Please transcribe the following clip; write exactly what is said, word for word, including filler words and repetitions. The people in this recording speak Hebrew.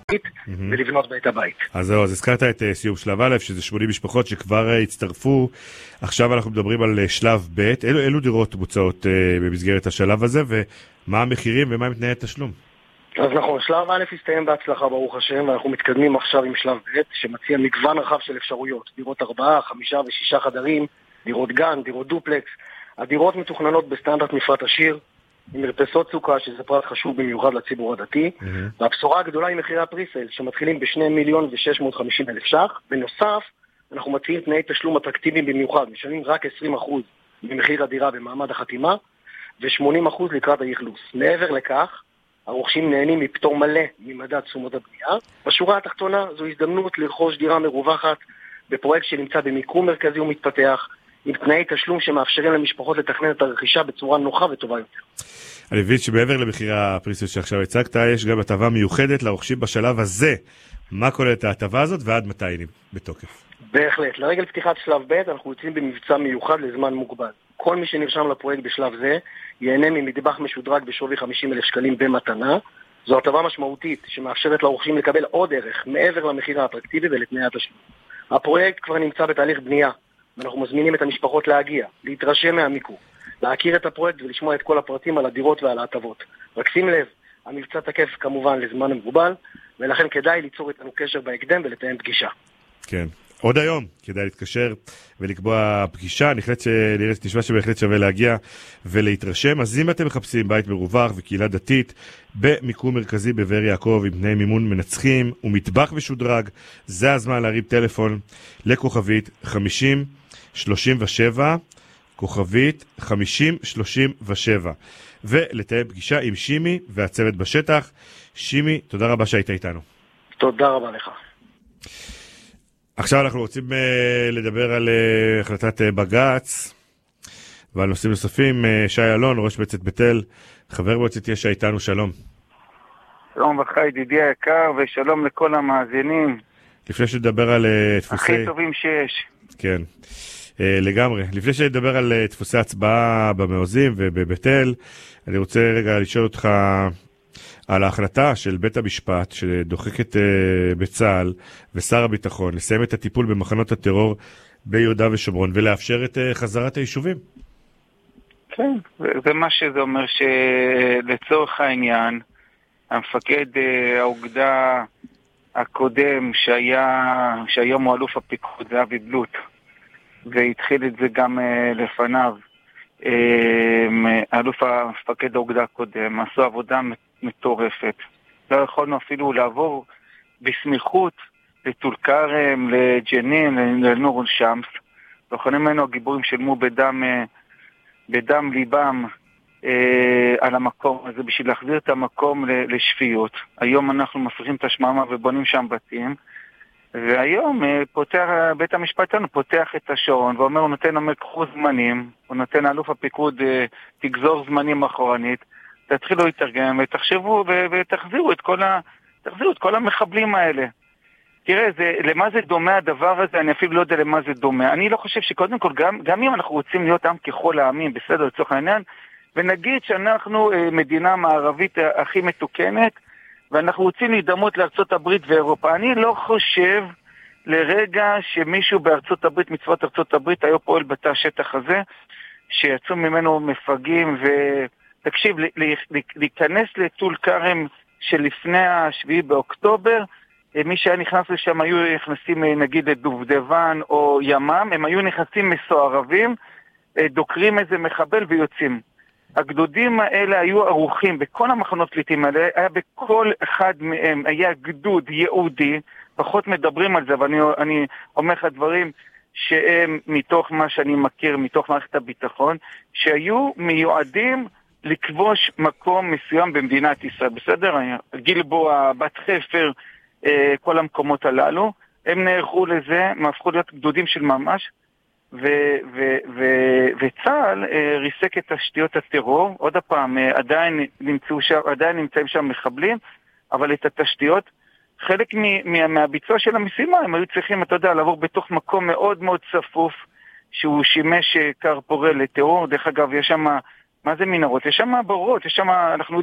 ולבנות בית הבית. אז זהו, אז הזכרת את סיום שלב א', שזה שמונים משפחות שכבר הצטרפו. עכשיו אנחנו מדברים על שלב ב'. אילו, אילו דירות מוצאות במסגרת השלב הזה, ומה המחירים ומה הם תנאי התשלום? אז נכון, שלב א' הסתיים בהצלחה ברוך השם, ואנחנו מתקדמים עכשיו עם שלב ב', שמציע מגוון רחב של אפשרויות. דירות ארבעה, חמישה ושישה חדרים, דירות גן, דירות דופלקס. הדירות מתוכננות בסטנדרט מפרט עשיר, עם מרפסות סוכה, שזה פרט חשוב במיוחד לציבור הדתי. Mm-hmm. והבשורה הגדולה היא מחירי הפריסייל, שמתחילים בשני מיליון ושש מאות וחמישים אלף ש"ח. בנוסף, אנחנו מציעים תנאי תשלום אטרקטיביים במיוחד, משלמים רק עשרים אחוז ממחיר הדירה במעמד החתימה, ו-שמונים אחוז לקראת האכלוס. מעבר לכך, הרוכשים נהנים מפטור מלא ממדד תשומות הבנייה. בשורה התחתונה, זו הזדמנות לרכוש דירה מרווחת בפרויקט שנמצא במיקום מרכזי ומתפתח, עם תנאי תשלום שמאפשרים למשפחות לתכנן את הרכישה בצורה נוחה וטובה יותר. אני מבין שבעבר למחיר הפריסיות שעכשיו הצגת, יש גם הטבה מיוחדת לרוכשים בשלב הזה. מה כוללת ההטבה הזאת ועד מתי היא בתוקף? בהחלט. לרגל פתיחת שלב ב' אנחנו יוצאים במבצע מיוחד לזמן מוגבל. כל מי שנרשם לפרויקט בשלב זה ייהנה ממטבח משודרג בשווי חמישים אלף שקלים במתנה. זו הטבה משמעותית שמאפשרת לרוכשים לקבל עוד ערך מעבר למחיר האטרקטיבי ולתנאי התשלום. הפרויקט כבר נמצא בתהליך בנייה, ואנחנו מזמינים את המשפחות להגיע, להתרשם מהמיקום, להכיר את הפרויקט ולשמוע את כל הפרטים על הדירות ועל ההטבות. רק שים לב, המבצע תקף כמובן לזמן מוגבל, ולכן כדאי ליצור איתנו קשר בהקדם ולתאם פגישה. כן. עוד היום כדאי להתקשר ולקבוע פגישה. נשמע שבהחלט שווה להגיע ולהתרשם. אז אם אתם מחפשים בית מרווח וקהילה דתית במיקום מרכזי בבאר יעקב עם תנאי מימון מנצחים ומטבח משודרג, זה הזמן להרים טלפון לכוכבית חמישים שלושים ושבע, כוכבית חמישים שלושים ושבע, ולתאם פגישה עם שימי והצוות בשטח. שימי, תודה רבה שהיית איתנו. תודה רבה לך. עכשיו אנחנו רוצים uh, לדבר על uh, החלטת uh, בג"ץ ועל נושאים נוספים. uh, שי אלון, ראש מועצת בית אל, חבר מועצת יש"ע איתנו, שלום. שלום וברכה ידידי היקר, ושלום לכל המאזינים. לפני שנדבר על uh, דפוסי... הכי טובים שיש. כן, uh, לגמרי. לפני שנדבר על uh, דפוסי הצבעה במעוזים ובבית אל, אני רוצה רגע לשאול אותך על ההחלטה של בית המשפט שדוחקת uh, בצה"ל ושר הביטחון לסיים את הטיפול במחנות הטרור ביהודה ושומרון ולאפשר את uh, חזרת היישובים. כן, זה מה שזה אומר, שלצורך העניין המפקד uh, האוגדה הקודם שהיה, שהיום הוא אלוף הפיקוד, זה אבי בלוט, והתחיל את זה גם uh, לפניו, uh, אלוף המפקד האוגדה הקודם, עשו עבודה מטורפת. לא יכולנו אפילו לעבור בסמיכות לטול כרם, לג'נין, לנור אל-שמס. וכן ממנו הגיבורים שלמו בדם, בדם ליבם אה, על המקום הזה, בשביל להחזיר את המקום לשפיות. היום אנחנו מפריחים את השממה ובונים שם בתים, והיום אה, פותח, בית המשפט לנו פותח את השעון ואומר, הוא נותן אומר קחו זמנים, הוא נותן אלוף הפיקוד אה, תגזור זמנים אחורנית, תתחילו להתארגן ותחשבו ותחזירו את כל ה... תחזירו את כל המחבלים האלה. תראה, זה, למה זה דומה הדבר הזה? אני אפילו לא יודע למה זה דומה. אני לא חושב שקודם כל, גם, גם אם אנחנו רוצים להיות עם ככל העמים, בסדר, לצורך העניין, ונגיד שאנחנו אה, מדינה מערבית הכי מתוקנת, ואנחנו רוצים להידמות לארצות הברית ואירופה. אני לא חושב לרגע שמישהו בארצות הברית, מצוות ארצות הברית, היה פועל בתא השטח הזה, שיצאו ממנו מפגעים ו... תקשיב, להיכנס לטול כרם שלפני השביעי באוקטובר, מי שהיה נכנס לשם היו נכנסים נגיד לדובדבן או ימם, הם היו נכנסים מסוערבים, דוקרים איזה מחבל ויוצאים. הגדודים האלה היו ערוכים בכל המחנות פליטים האלה, היה בכל אחד מהם, היה גדוד יהודי, פחות מדברים על זה, אבל אני, אני אומר לך דברים שהם מתוך מה שאני מכיר, מתוך מערכת הביטחון, שהיו מיועדים לכבוש מקום מסוים במדינת ישראל, בסדר? גלבוע, בת חפר, כל המקומות הללו, הם נערכו לזה, הם הפכו להיות גדודים של ממש, ו- ו- ו- וצה"ל ריסק את תשתיות הטרור, עוד הפעם, עדיין, נמצאו שם, עדיין נמצאים שם מחבלים, אבל את התשתיות, חלק מ- מהביצוע של המשימה, הם היו צריכים, אתה יודע, לעבור בתוך מקום מאוד מאוד צפוף, שהוא שימש קר פורה לטרור. דרך אגב, יש שם, מה זה מנהרות? יש שם בורות, יש שם, אנחנו